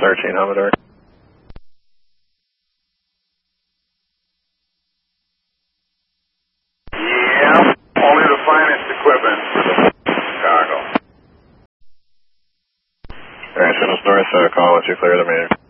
13 Humidor. Yeah, only the finest equipment for Chicago. Alright, Signals North, call once you clear the meter.